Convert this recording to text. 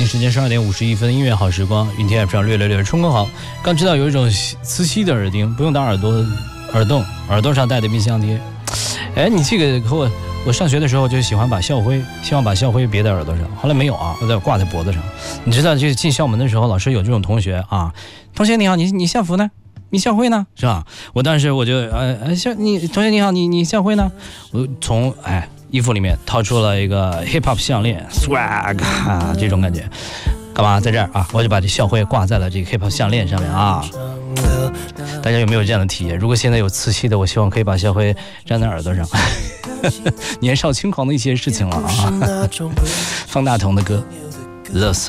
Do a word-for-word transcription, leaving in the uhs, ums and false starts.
时间十二点五十一分，音乐好时光，云天 F 上略略略，冲哥好。刚知道有一种磁吸的耳钉，不用打耳朵耳洞，耳朵上戴的冰箱贴。哎，你这个和我我上学的时候就喜欢把校徽，希望把校徽别在耳朵上，后来没有啊，我在挂在脖子上。你知道，就进校门的时候，老师有这种同学啊，同学你好，你你校服呢？你校徽呢？是吧？我当时我就呃校你同学你好，你你校徽呢？我从哎。衣服里面掏出了一个 hip hop 项链 swag 啊，这种感觉干嘛在这儿啊？我就把这校徽挂在了这个 hip hop 项链上面啊。大家有没有这样的体验？如果现在有磁吸的，我希望可以把校徽粘在耳朵上。年少轻狂的一些事情了啊。方大同的歌乐色。